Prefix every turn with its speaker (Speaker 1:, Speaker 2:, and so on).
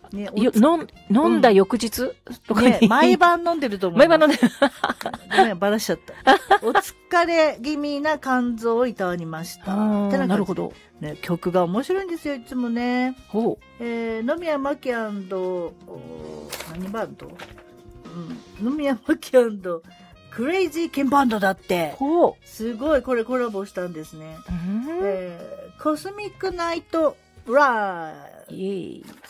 Speaker 1: ね、
Speaker 2: 飲んだ翌日とかに、
Speaker 1: ね、毎晩飲んでると思う。
Speaker 2: 毎晩飲んでる。
Speaker 1: ごめん、ばらしちゃった。お疲れ気味な肝臓をいたわりました。
Speaker 2: なるほど。
Speaker 1: ね、曲が面白いんですよ、いつもね。
Speaker 2: ほう。
Speaker 1: 野宮真紀何バンド野宮真紀クレイジーケンバンドだって。
Speaker 2: ほう。
Speaker 1: すごい、これコラボしたんですね。コスミックナイトライ。